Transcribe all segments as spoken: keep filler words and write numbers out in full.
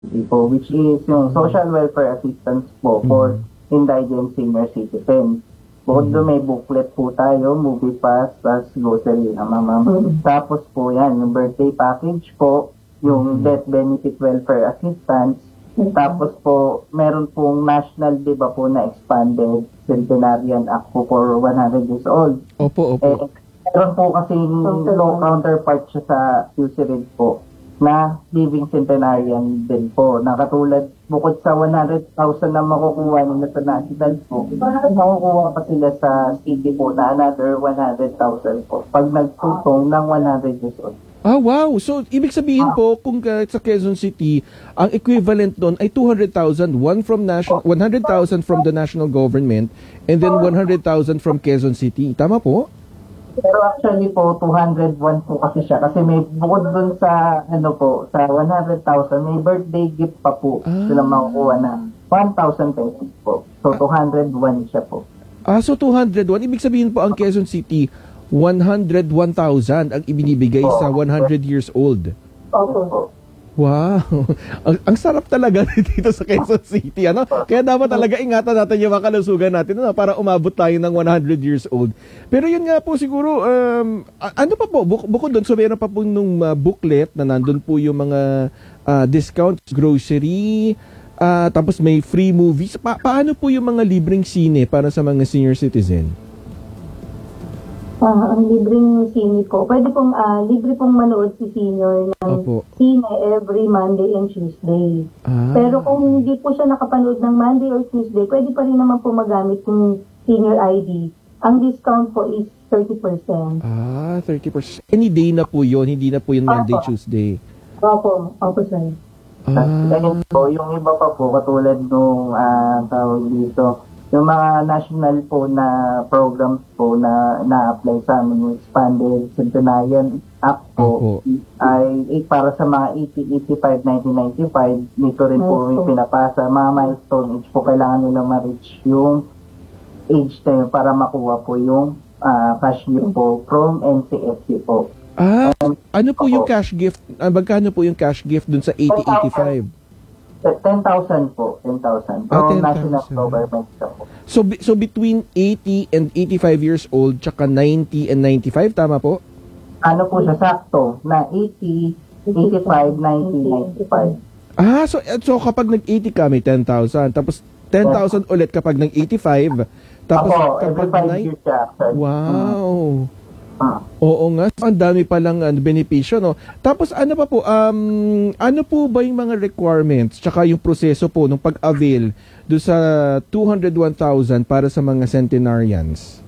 po, which is yung social welfare assistance po for indigent senior citizens. Bukod doon may booklet po tayo, movie pass, plus grocery na mama. Tapos po yan, yung birthday package po, yung death benefit welfare assistance. Tapos po, meron pong national, di ba po, na expanded Centenarian Act po for one hundred years old. Opo, opo. Eh, meron po kasi low counterpart siya sa U S A R E D po na living centenarian din po. Nakatulad, bukod sa one hundred thousand na makukuha nila sa national po, makukuha pa sila sa city po na another one hundred thousand po pag nagtutong ng one hundred years old. Ah, wow. So, ibig sabihin po, kung uh, sa Quezon City, ang equivalent doon ay two hundred thousand, one from national, one hundred thousand from the national government, and then one hundred thousand from Quezon City. Tama po? Pero actually po, two hundred one po kasi siya. Kasi may bukod dun sa, ano po, sa one hundred thousand, may birthday gift pa po Ah. sila makukuha na one thousand pesos po. So, two hundred one siya po. Ah, so two hundred one. Ibig sabihin po, ang Quezon City, one hundred one thousand ang ibinibigay sa one hundred years old. Opo. Wow. ang, ang sarap talaga dito sa Quezon City, ano? Kaya dapat talaga ingatan natin yung mga kalusugan natin, ano, para umabot tayo ng one hundred years old. Pero yun nga po siguro, um, a- ano pa po, buk- bukod doon, so meron pa po nung uh, booklet na nandun po yung mga uh, discounts, grocery, uh, tapos may free movies. Pa- paano po yung mga libreng sine para sa mga senior citizen? Ah, ang libreng sine po. Pwede pong ah, libre pong manood si senior ng Opo. sine every Monday and Tuesday. Ah. Pero kung hindi po siya nakapanood ng Monday or Tuesday, pwede pa rin naman po magamit yung senior I D. Ang discount po is thirty percent. Ah, thirty percent. Any day na po yun, hindi na po yun Monday, Opo. Tuesday. Opo, opo sir. Ah. Ganyan po, yung iba pa po, katulad nung ah, tawag dito, yung mga national po na programs po na na-apply sa amin, yung Expanded Centenarian Act po, Opo. ay eh, para sa mga eighty, eighty-five, nineteen ninety-five, dito rin po yung Opo. pinapasa. Mga milestone age po, kailangan nila ma-reach yung age na yun para makuha po yung ah, cash gift po from N C F C po. Ah, ano po yung Opo. cash gift? Ah, magkano po yung cash gift dun sa eighty eighty-five? ten thousand po, ten thousand. Ah, From ten national thousand. government siya po. So bi- so between eighty and eighty-five years old tsaka ninety and ninety-five, tama po? Ano po siya, sakto, na eighty, eighty-five, ninety, ninety-five. Ah, so eh, so kapag nag-eighty ka may ten thousand, tapos ten thousand ulit kapag nag-eighty-five, tapos Ako, every kapag five nine- years siya. actually. Wow. Ah. Oo nga, so, ang dami palang uh, benepisyo, no? Tapos ano pa po, um, ano po ba yung mga requirements tsaka yung proseso po ng pag-avail do sa two hundred one thousand para sa mga centenarians?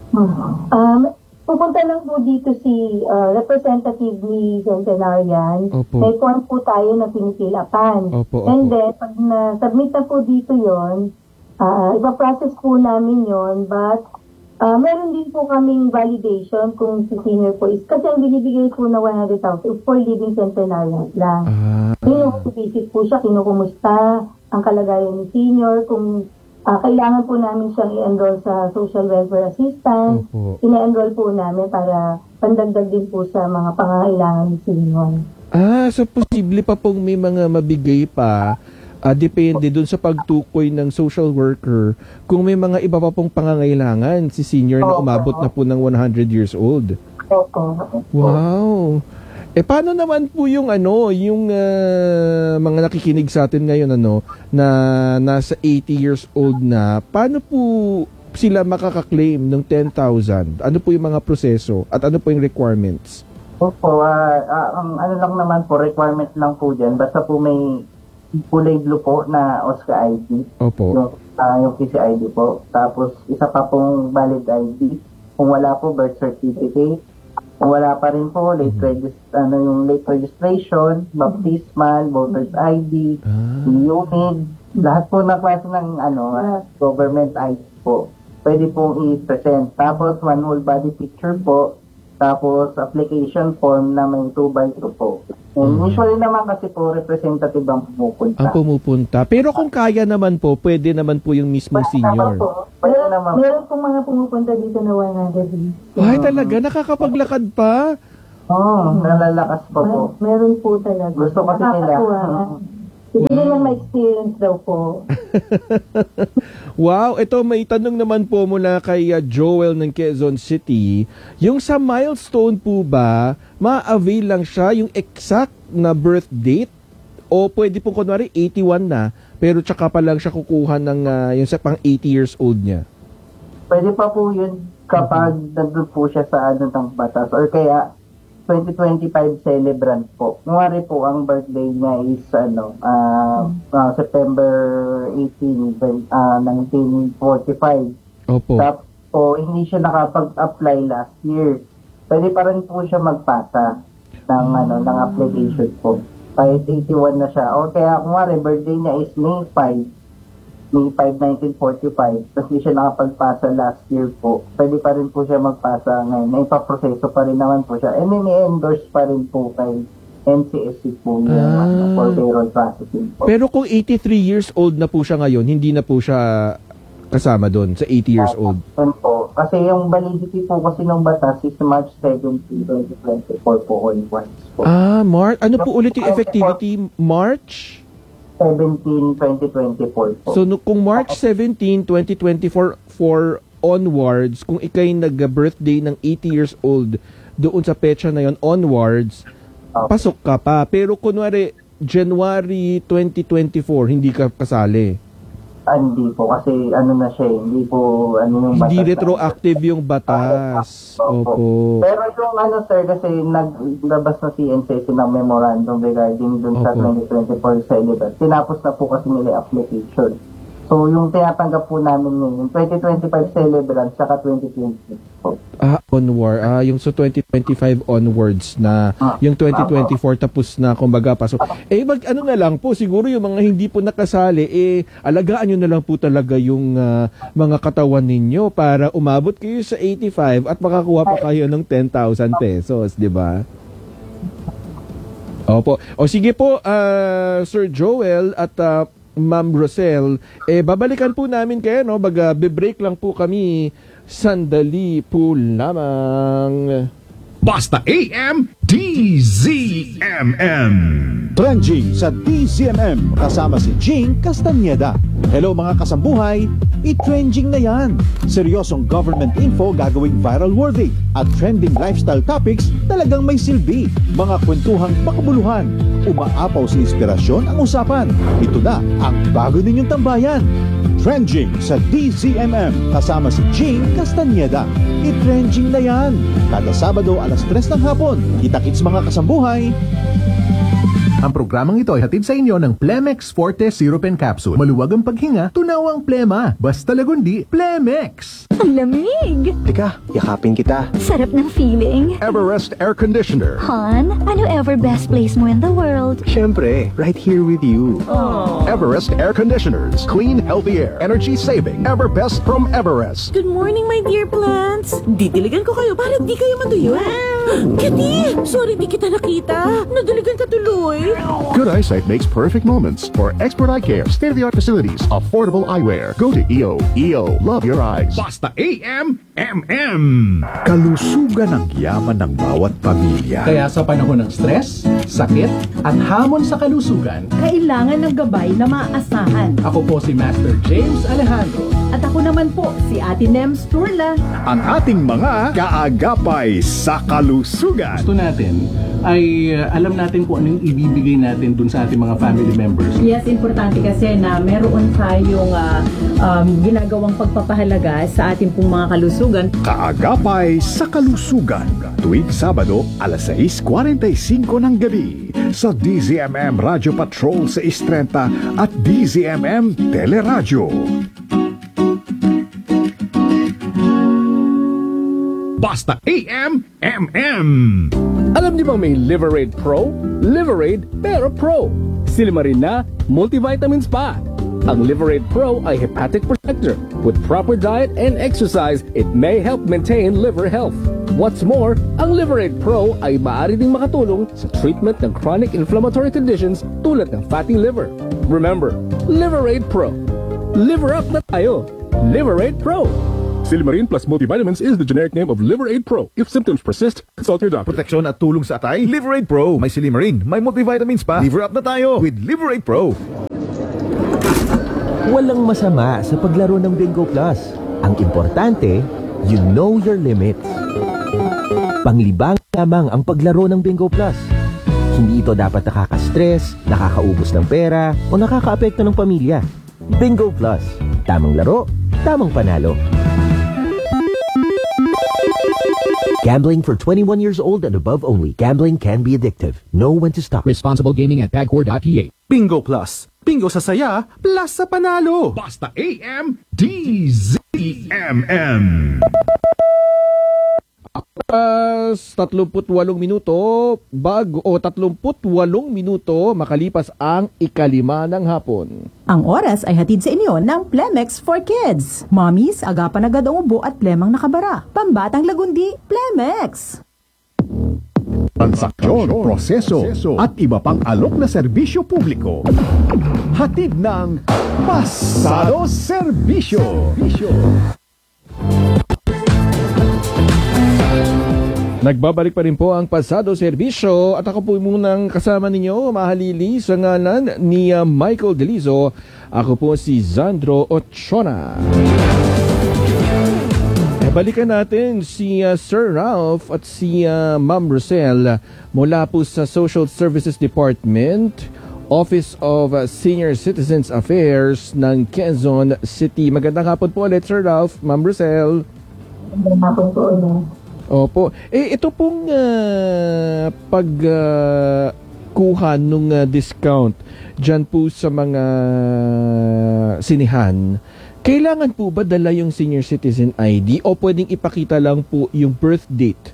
Um, pupunta lang po dito si ah, representative ni Centenarian. Opo. May form po tayo na pinipilapan. Opo, And opo. then, pag na-submit na po dito yon, ah ipaprocess po namin yon, but ah meron din po kaming validation kung si senior po is, kasi ang binibigay po na one hundred thousand is for living centenarians lang. Ah, Kinukupisit po siya, kinukumusta ang kalagayan ni senior, kung ah, kailangan po namin siyang i-enroll sa social welfare assistance, opo. ina-enroll po namin para pandagdag din po sa mga pangangailangan ni senior. Ah, so posible pa pong may mga mabigay pa, ah, depende dun sa pagtukoy ng social worker kung may mga iba pa pong pangangailangan si senior na umabot na po ng one hundred years old. Opo. Wow. Eh paano naman po yung ano, yung ah, mga nakikinig sa atin ngayon ano na nasa eighty years old na, paano po sila makaka-claim ng ten thousand? Ano po yung mga proseso at ano po yung requirements? Opo, ah, ah, ang ano lang naman po, requirement lang po dyan, basta po may kulay blue po na O S C A I D, Opo. yung, ah, yung P C I D po. Tapos, isa pa pong valid I D. Kung wala po, birth certificate. Kung wala pa rin po, late, regis- ano, yung late registration, baptismal, voter's I D, Ah. unit, lahat po na klase ng ano, ah, government I D po. Pwede pong i-present. Tapos, one whole body picture po. Tapos, application form na may two by two po. And usually naman kasi po, representative ang pumupunta. Ang pumupunta. Pero kung kaya naman po, pwede naman po yung mismong Pwede naman senior. po. Pwede Meron, naman po. meron pong mga pumupunta dito na one hundred. Ay, talaga? Nakakapaglakad pa? Oo, nalalakas pa po. Meron po talaga. Gusto kasi nila. Nakakatuwa. daw po. Wow, ito may tanong naman po mula kay uh, Joel ng Quezon City. Yung sa milestone po ba, ma-avail lang siya yung exact na birth date? O pwede po kunwari eighty-one na, pero tsaka pa lang siya kukuha ng uh, yung sa pang eighty years old niya? Pwede pa po yun kapag nandun po siya sa ano ng batas or kaya twenty twenty-five celebrant po. Kunwari po ang birthday niya is ano uh, uh, September eighteenth, uh, nineteen forty-five. Opo. Tapos po, hindi siya nakapag-apply last year. Pwede pa rin po siya magpasa ng ano ng application po. Kahit eighty-one na siya. O kaya kunwari birthday niya is May fifth, May fifth, nineteen forty-five, tapos hindi siya nakapagpasa last year po, pwede pa rin po siya magpasa ngayon. May ipaproseso pa rin naman po siya. And then i-endorse pa rin po kay N C S C po yung Ah. ano, for payroll processing po. Pero kung eighty-three years old na po siya ngayon, hindi na po siya kasama doon sa eighty years old. Yun po. Kasi yung validity po kasi ng batas is March seventeenth, twenty twenty-four po all once po. Ah, March. Ano po ulit yung effectivity? March? seventeen, twenty twenty-four po. So no, kung March seventeenth, twenty twenty-four for onwards, kung ikay nag-birthday ng eighty years old doon sa petsa na yon onwards, Okay. pasok ka pa. Pero kunwari January twenty twenty-four, hindi ka kasali. Ah, hindi po. Kasi ano na siya, eh, hindi po ano yung batas. Hindi na- retroactive yung batas. Opo. Pero yung ano sir, kasi naglabas na si N C S C ng memorandum regarding dun sa Opo. twenty twenty-four celebrant. Tinapos na po kasi nila yung application. So yung tinatanggap po namin ngayon, twenty twenty-five celebrant saka twenty twenty po. Ah, onward. Ah, yung so twenty twenty-five onwards na, Ah, yung twenty twenty-four tapos na, kumbaga pasok. Eh, mag, ano na lang po, siguro yung mga hindi po nakasali, eh, alagaan nyo na lang po talaga yung ah, mga katawan ninyo para umabot kayo sa eighty-five at makakuha pa kayo ng ten thousand pesos, di ba? Opo. O sige po, ah, Sir Joel at ah, Ma'am Rosel, eh, babalikan po namin kayo, no? Baga, be-break lang po kami. Sandali po lamang. Basta A M D Z M M. Trending sa D Z M M kasama si Jing Castañeda. Hello mga kasambuhay, i-trending na yan. Seryosong government info gagawing viral worthy at trending lifestyle topics talagang may silbi. Mga kwentuhang pakabuluhan, umaapaw sa inspirasyon ang usapan. Ito na ang bago ninyong tambayan. Trending sa D Z M M kasama si Jing Castañeda. I-trending na yan. Kada Sabado alas tres ng hapon. Kita-kits mga kasambuhay. Ang programang ito ay hatid sa inyo ng Plemex Forte Syrup and Capsule. Maluwag ang paghinga, tunaw ang plema. Basta lagundi, Plemex! Ang lamig! Teka, yakapin kita. Sarap ng feeling. Everest Air Conditioner. Han, ano ever best place mo in the world? Siyempre, right here with you. Everest Air Conditioners. Clean, healthy air. Energy saving. Ever best from Everest. Good morning, my dear plants. Didiligan ko kayo para di kayo matuyo. Kitty! Sorry di kita nakita. Nadiligan ka tuloy. Good eyesight makes perfect moments. For expert eye care, state-of-the-art facilities, affordable eyewear. Go to E O. E O. Love your eyes. Basta A M M M. Kalusugan ang yaman ng bawat pamilya. Kaya sa panahon ng stress, sakit, at hamon sa kalusugan, kailangan ng gabay na maaasahan. ako po si Master James Alejandro. At ako naman po, si Ate Nems Turla. Ang ating mga kaagapay sa kalusugan. Gusto natin ay uh, alam natin kung ano yung ibibigay natin dun sa ating mga family members. Yes, importante kasi na meron tayong uh, um, ginagawang pagpapahalaga sa ating pong mga kalusugan. Kaagapay sa kalusugan. Tuwing Sabado, alas sais forty-five ng gabi. Sa D Z M M Radio Patrol sa Istrenta at D Z M M Teleradyo. Basta A M M M. Alam niyo bang may Liverade Pro? Liverade pero Pro. Silimarin na, multivitamins pa. Ang Liverade Pro ay hepatic protector. With proper diet and exercise, it may help maintain liver health. What's more, ang Liverade Pro ay maaari ding makatulong sa treatment ng chronic inflammatory conditions tulad ng fatty liver. Remember, Liverade Pro. Liver up na tayo. Liverade Pro. Silimarin plus multivitamins is the generic name of Liverade Pro. If symptoms persist, consult your doctor. Proteksyon at tulong sa atay, Liverade Pro. May silimarin, may multivitamins pa. Liver up na tayo with Liverade Pro. Walang masama sa paglaro ng Bingo Plus. Ang importante, you know your limits. Panglibang lamang ang paglaro ng Bingo Plus. Hindi ito dapat nakaka-stress, nakakaubos ng pera, o nakakaapekto ng pamilya. Bingo Plus. Tamang laro, tamang panalo. Gambling for twenty-one years old and above only. Gambling can be addictive. Know when to stop. Responsible gaming at pagcor dot p h. Bingo Plus. Bingo sa saya, plus sa panalo. Basta A M D Z M M. Pas tatlumpu't walong minuto bago o tatlumpu't walong minuto makalipas ang ikalima ng hapon. Ang oras ay hatid sa inyo ng Plemex for Kids. Mommies, agapan agad ang ubo at plemang nakabara. Pambatang lagundi, Plemex. Transaksyon, proseso, at iba pang alok na serbisyo publiko. Hatid ng Pasado Serbisyo. Nagbabalik pa rin po ang Pasado Serbisyo at ako po munang kasama ninyo, mahalili sa ngalan ni uh, Michael Delizo. Ako po si Zandro Ochona. E, balikan natin si uh, Sir Ralph at si uh, Ma'am Rosel mula po sa Social Services Department, Office of uh, Senior Citizens Affairs ng Quezon City. Magandang hapon po ulit, Sir Ralph, Ma'am Rosel. Magandang hapon po ulit. Opo. Eh, ito pong uh, pagkuha uh, nung uh, discount dyan po sa mga sinihan, kailangan po ba dala yung senior citizen I D o pwedeng ipakita lang po yung birth date?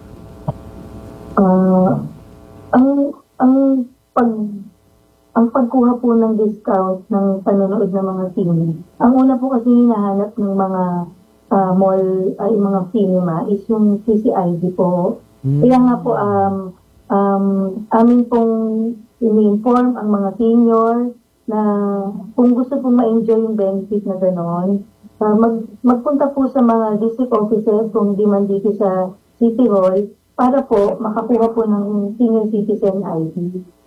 Uh, ang, ang, pag, ang pagkuha po ng discount ng panonood ng mga sine, ang una po kasi hinahanap ng mga Uh, mall, ay uh, mga cinema is yung C C I D po. Mm. Kaya nga po, um, um, amin pong ini-inform ang mga senior na kung gusto pong ma-enjoy yung benefit na gano'n, uh, mag, magpunta po sa mga district offices kung di man dito sa City Hall para po makakuha po ng senior citizen I D.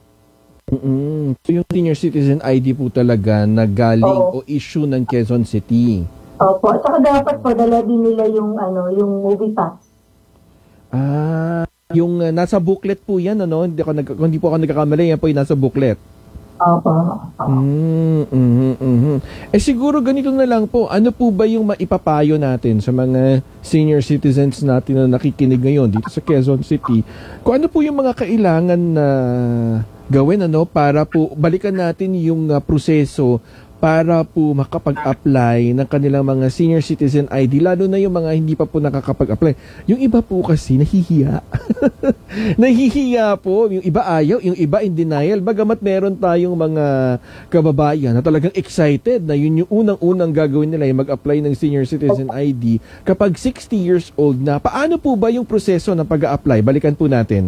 Mm-mm. So yung senior citizen I D po talaga na galing oh. o issue ng Quezon City. Opo, at saka dapat po dala din nila yung ano, yung movie pass. Ah, yung uh, nasa booklet po 'yan, ano? Hindi ako nag hindi po ako nagkakamali, yan po yung nasa booklet. Opo. Mm, mm, mm, eh siguro ganito na lang po. Ano po ba yung maipapayo natin sa mga senior citizens natin na nakikinig ngayon dito sa Quezon City? Kung ano po yung mga kailangan na gawin, ano, para po balikan natin yung uh, proseso para po makapag-apply ng kanilang mga senior citizen I D, lalo na yung mga hindi pa po nakakapag-apply. Yung iba po kasi nahihiya. Nahihiya po. Yung iba ayaw, yung iba in denial. Bagamat meron tayong mga kababayan na talagang excited na yun yung unang-unang gagawin nila yung mag-apply ng senior citizen I D kapag sixty years old na. Paano po ba yung proseso ng pag-a-apply? Balikan po natin.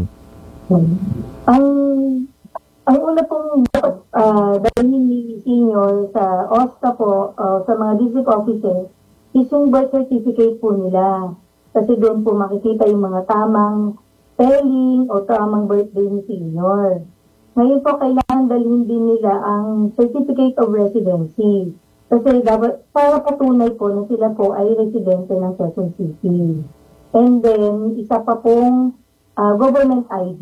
Ang Ang una pong uh, dalhin ni senior sa O S C A po, uh, sa mga district offices, is yung birth certificate po nila. Kasi doon po makikita yung mga tamang spelling o tamang birthday ni senior. Ngayon po, kailangan dalhin din nila ang certificate of residency. Kasi dapat, para patunay po na sila po ay residente ng Quezon City. And then, isa pa pong uh, government I D.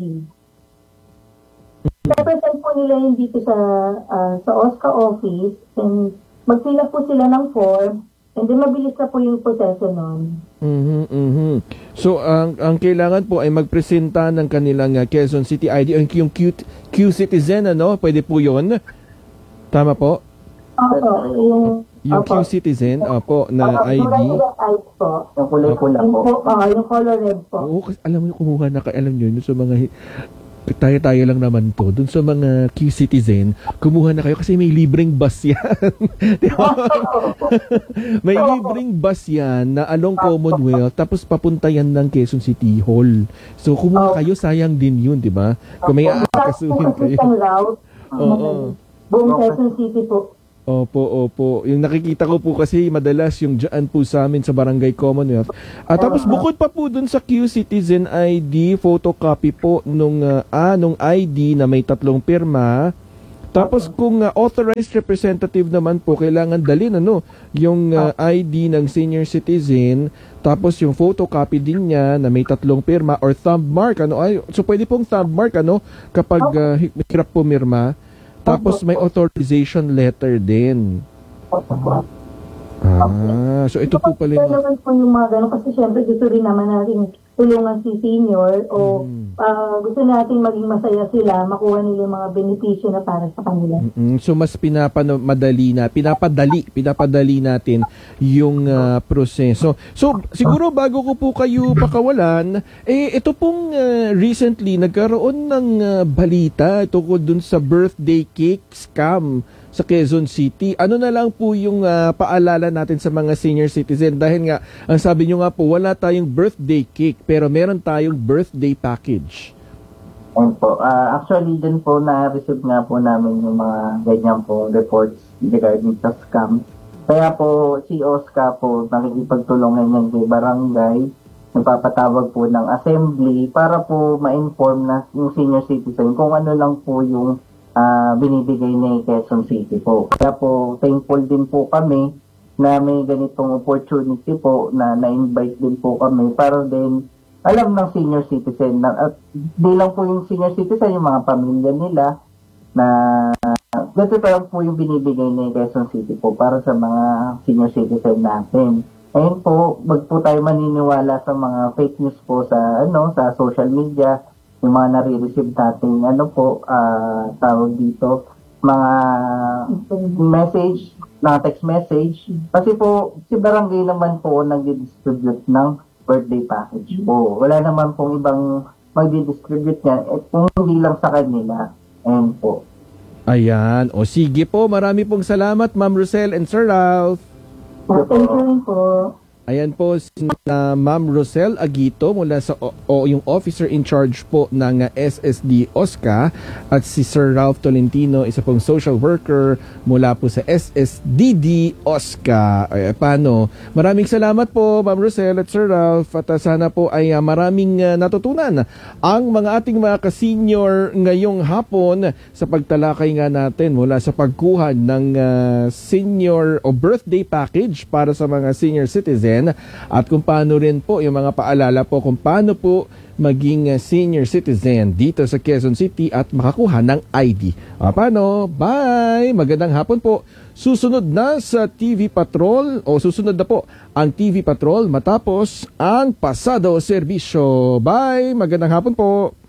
I-present po nila yun dito sa uh, sa O S C A office and mag-fill up po sila ng form and then mabilis na po yung proseso nun. Mm-hmm, mm-hmm. So, ang ang kailangan po ay magpresenta ng kanilang uh, Quezon City I D, yung Q, Q-Citizen, ano? Pwede po yun? Tama po? Opo. Yung, yung Q-Citizen, opo, na opo, I D. I D po. Yung kulay pula po. Oo, yung color red po. Oo, kasi alam mo, kumuha na, alam nyo, yun sa mga... Tayo-tayo lang naman to. Doon sa mga Q-Citizen, kumuha na kayo kasi may libreng bus yan. May libreng bus yan na along Commonwealth tapos papunta yan ng Quezon City Hall. So kumuha kayo, sayang din yun, di ba? Kung may aakasuhin kayo. Oo. Buong Quezon City po. Opo, opo. Yung nakikita ko po kasi madalas yung dyan po sa amin sa Barangay Commonwealth. At tapos bukod pa po dun sa Q-Citizen I D, photocopy po nung, uh, ah, nung I D na may tatlong pirma, Tapos kung uh, authorized representative naman po, kailangan dalhin ano, yung uh, I D ng senior citizen, tapos yung photocopy din niya na may tatlong pirma or thumb mark ano. Ay, so pwede pong thumb mark ano kapag uh, hirap pumirma. Tapos may authorization letter din. Ah, so ito po pala Kaya naman po yung mga ganun kasi syempre gusto rin naman natin tulungan si senior o Mm. ah, gusto natin maging masaya sila, makuha nila yung mga benepisyo na para sa kanila. Mm, so mas pinapamadali na, pinapadali, pinapadali natin yung ah, proseso. So siguro bago ko po kayo pakawalan, eh ito pong ah, recently nagkaroon ng ah, balita tungkol dun sa birthday cake scam sa Quezon City. Ano na lang po yung ah, paalala natin sa mga senior citizen dahil nga ang sabi nyo nga po wala tayong birthday cake pero meron tayong birthday package. Ayun po. Ah, actually, din po na-receive nga po namin yung mga ganyan po reports regarding sa scam. Kaya po, si Oscar po, nakikipagtulungan yan kay barangay, nagpapatawag po ng assembly para po ma-inform na yung senior citizen kung ano lang po yung ah, binibigay ni Quezon City po. Kaya po, thankful din po kami na may ganitong opportunity po na na-invite din po kami para din alam ng senior citizen na at di lang po yung senior citizen, yung mga pamilya nila na ganito lang po yung binibigay ni Quezon City po para sa mga senior citizen natin. Ayun po, wag po tayo maniniwala sa mga fake news po sa ano sa social media, yung mga nare-receive natin ano po ah, tawag dito mga message, na text message. Kasi po, si barangay naman po nag-distribute ng birthday package po. Wala naman pong ibang mag-distribute yan eh, kung hindi lang sa kanila. Ayun po. Ayan. O sige po, marami pong salamat Ma'am Rosel and Sir Ralph. Thank you rin po. Ayan po si uh, Ma'am Rosel Aguito mula sa o, o yung officer in charge po ng uh, S S D OSCA at si Sir Ralph Tolentino, isa pong social worker mula po sa S S D D OSCA. Ay, paano? Maraming salamat po Ma'am Rosel at Sir Ralph at uh, sana po ay uh, maraming uh, natutunan ang mga ating mga ka-senior ngayong hapon sa pagtalakay nga natin mula sa pagkuha ng uh, senior o birthday package para sa mga senior citizens at kung paano rin po yung mga paalala po kung paano po maging senior citizen dito sa Quezon City at makakuha ng I D. Ah, paano? Bye! Magandang hapon po. Susunod na sa T V Patrol o susunod na po ang T V Patrol matapos ang pasado serbisyo. Bye! Magandang hapon po.